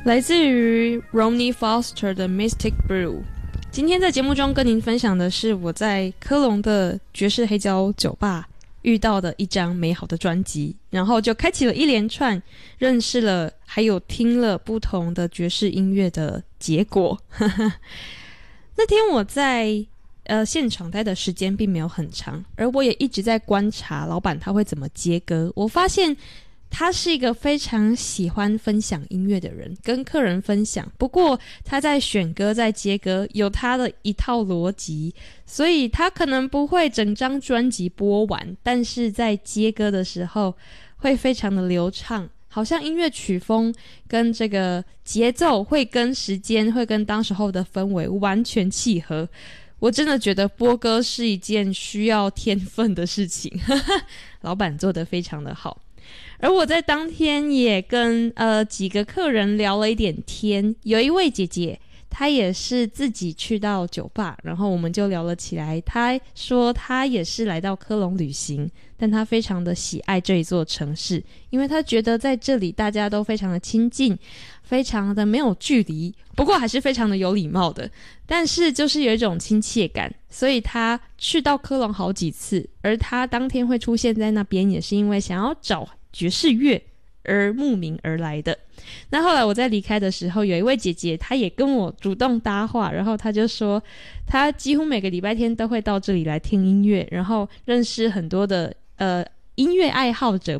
来自于 Ronnie Foster 的 Mystic Brew。 今天在节目中跟您分享的是我在科隆的爵士黑胶酒吧遇到的一张美好的专辑，然后就开启了一连串认识了还有听了不同的爵士音乐的结果那天我在现场待的时间并没有很长，而我也一直在观察老板他会怎么接歌。我发现他是一个非常喜欢分享音乐的人，跟客人分享，不过他在选歌在接歌有他的一套逻辑，所以他可能不会整张专辑播完，但是在接歌的时候会非常的流畅，好像音乐曲风跟这个节奏会跟时间会跟当时候的氛围完全契合。我真的觉得播歌是一件需要天分的事情老板做得非常的好。而我在当天也跟几个客人聊了一点天，有一位姐姐她也是自己去到酒吧，然后我们就聊了起来。她说她也是来到科隆旅行，但她非常的喜爱这一座城市，因为她觉得在这里大家都非常的亲近，非常的没有距离，不过还是非常的有礼貌的，但是就是有一种亲切感，所以她去到科隆好几次。而她当天会出现在那边也是因为想要找爵士乐而慕名而来的。那后来我在离开的时候，有一位姐姐她也跟我主动搭话，然后她就说她几乎每个礼拜天都会到这里来听音乐，然后认识很多的音乐爱好者